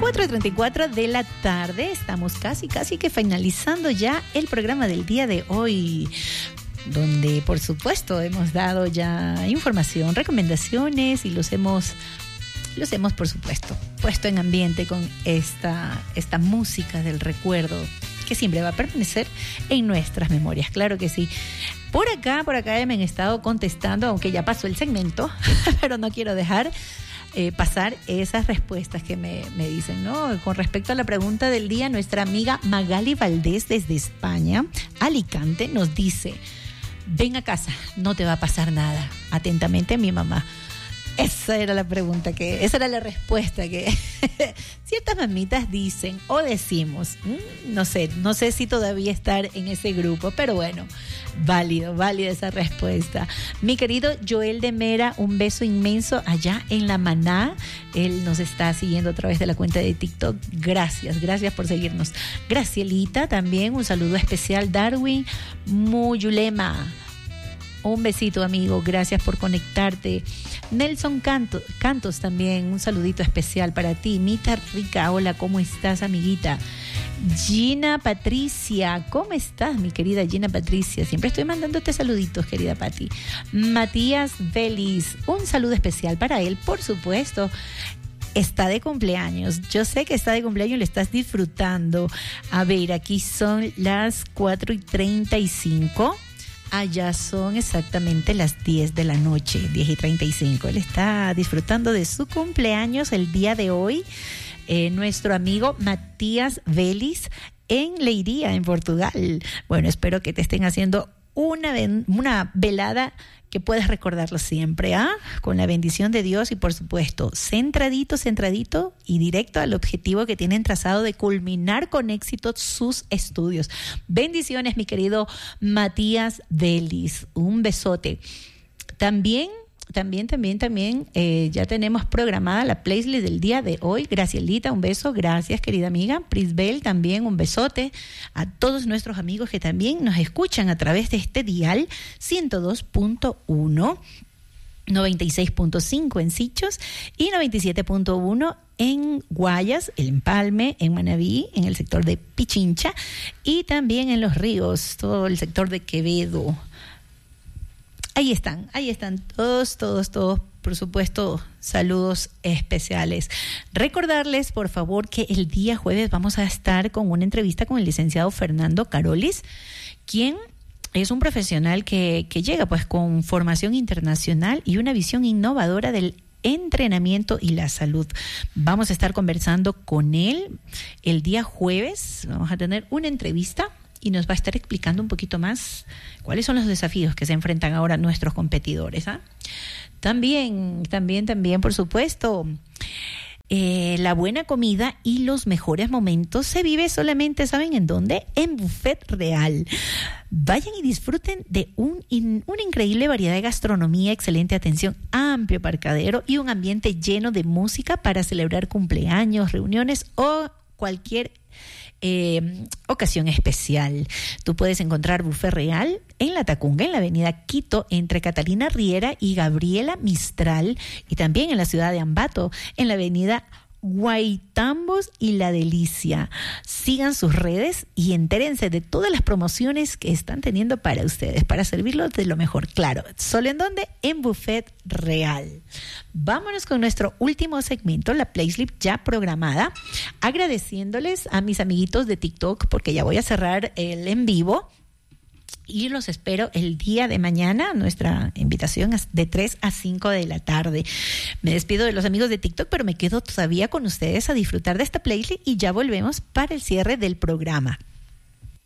4:34 de la tarde. Estamos casi que finalizando ya el programa del día de hoy, donde por supuesto hemos dado ya información, recomendaciones y los hemos por supuesto puesto en ambiente con esta música del recuerdo que siempre va a permanecer en nuestras memorias, claro que sí. Por acá me han estado contestando, aunque ya pasó el segmento, pero no quiero dejar pasar esas respuestas que me dicen, ¿no? Con respecto a la pregunta del día, nuestra amiga Magali Valdés desde España, Alicante, nos dice: ven a casa, no te va a pasar nada. Atentamente, mi mamá. Esa era la respuesta que ciertas mamitas dicen o decimos. No sé si todavía estar en ese grupo, pero bueno, válida esa respuesta. Mi querido Joel de Mera, un beso inmenso allá en La Maná. Él nos está siguiendo a través de la cuenta de TikTok. Gracias por seguirnos. Gracielita también, un saludo especial. Darwin Muyulema, un besito, amigo, gracias por conectarte. Nelson Cantos también, un saludito especial para ti. Mita Rica, hola, ¿cómo estás, amiguita? Gina Patricia, ¿cómo estás, mi querida Gina Patricia? Siempre estoy mandándote saluditos, querida Pati. Matías Vélez, un saludo especial para él, por supuesto. Está de cumpleaños, yo sé que está de cumpleaños, lo estás disfrutando. A ver, aquí son las 4:35. Allá son exactamente las 10 de la noche, 10:35. Él está disfrutando de su cumpleaños el día de hoy. Nuestro amigo Matías Vélez en Leiria, en Portugal. Bueno, espero que te estén haciendo una velada que puedas recordarlo siempre, con la bendición de Dios y por supuesto centradito y directo al objetivo que tienen trazado de culminar con éxito sus estudios. Bendiciones, mi querido Matías Vélez, un besote. También ya tenemos programada la playlist del día de hoy. Gracielita, un beso, gracias, querida amiga. Prisbel, también un besote a todos nuestros amigos que también nos escuchan a través de este dial 102.1, 96.5 en Sichos y 97.1 en Guayas, el Empalme, en Manabí, en el sector de Pichincha y también en Los Ríos, todo el sector de Quevedo. Ahí están todos, por supuesto, saludos especiales. Recordarles, por favor, que el día jueves vamos a estar con una entrevista con el licenciado Fernando Carolis, quien es un profesional que llega pues con formación internacional y una visión innovadora del entrenamiento y la salud. Vamos a estar conversando con él el día jueves. Vamos a tener una entrevista y nos va a estar explicando un poquito más cuáles son los desafíos que se enfrentan ahora nuestros competidores. También, por supuesto, la buena comida y los mejores momentos se vive solamente, ¿saben en dónde? En Buffet Real. Vayan y disfruten de una increíble variedad de gastronomía, excelente atención, amplio parqueadero y un ambiente lleno de música para celebrar cumpleaños, reuniones o cualquier ocasión especial. Tú puedes encontrar Buffet Real en La Tacunga, en la avenida Quito, entre Catalina Riera y Gabriela Mistral, y también en la ciudad de Ambato, en la avenida Guaitambos y La Delicia. Sigan sus redes y entérense de todas las promociones que están teniendo para ustedes, para servirlos de lo mejor. Claro, ¿solo en dónde? En Buffet Real. Vámonos con nuestro último segmento, la playlist ya programada, agradeciéndoles a mis amiguitos de TikTok porque ya voy a cerrar el en vivo. Y los espero el día de mañana. Nuestra invitación es de 3 a 5 de la tarde. Me despido de los amigos de TikTok, pero me quedo todavía con ustedes a disfrutar de esta playlist y ya volvemos para el cierre del programa.